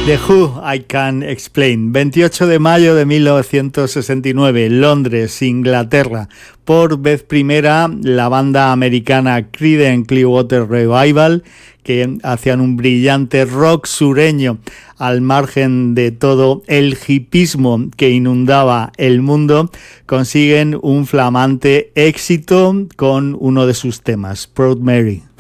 The Who, I Can Explain. 28 de mayo de 1969, Londres, Inglaterra. Por vez primera, la banda americana Creedence Clearwater Revival, que hacían un brillante rock sureño al margen de todo el hipismo que inundaba el mundo, consiguen un flamante éxito con uno de sus temas, Proud Mary.